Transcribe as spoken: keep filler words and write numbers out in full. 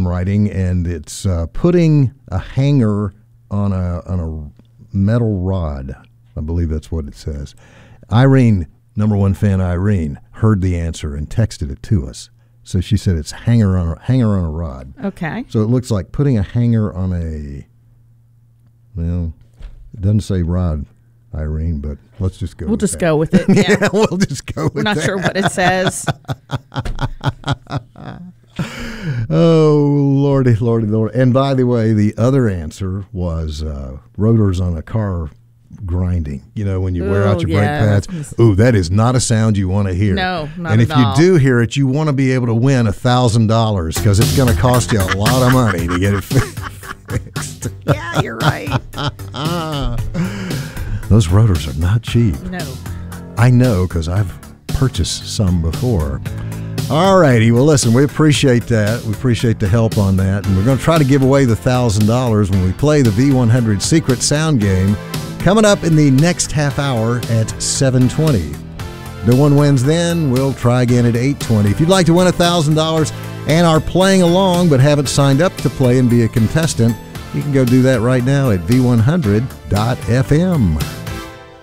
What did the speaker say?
writing, and it's uh, putting a hanger on a on a metal rod. I believe that's what it says. Irene, number one fan Irene, heard the answer and texted it to us. So she said it's hanger on a, hanger on a rod. Okay. So it looks like putting a hanger on a, well, it doesn't say rod, Irene, but let's just go We'll with just that. go with it. Yeah. Yeah, we'll just go with We're not that. sure what it says. Oh, Lordy, Lordy, Lordy. And by the way, the other answer was uh, rotors on a car grinding. You know, when you wear out Oh, your yeah, brake pads. Ooh, that is not a sound you want to hear. No, not And at if all. you do hear it, you want to be able to win one thousand dollars because it's going to cost you a lot of money to get it fixed. Yeah, you're right. Those rotors are not cheap. No. I know because I've purchased some before. All righty. Well, listen, we appreciate that. We appreciate the help on that. And we're going to try to give away the one thousand dollars when we play the V one hundred Secret Sound Game coming up in the next half hour at seven twenty. No one wins then. We'll try again at eight twenty. If you'd like to win one thousand dollars and are playing along but haven't signed up to play and be a contestant, you can go do that right now at v one hundred dot f m.